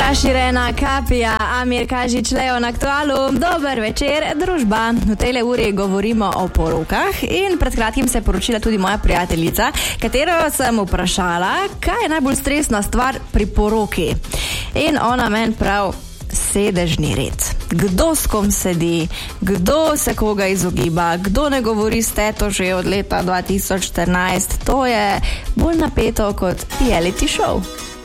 Raširjena Kapija, Amir Kažič, Leo na Aktualu. Dober večer, družba. V tej uri govorimo o porokah in pred kratkim se je poročila tudi moja prijateljica, katero sem vprašala, kaj je najbolj stresna stvar pri poroki. In ona meni prav, sedežni red. Kdo s kom sedi, kdo se koga izogiba, kdo ne govori s teto že od leta 2014. To je bolj napeto kot reality show.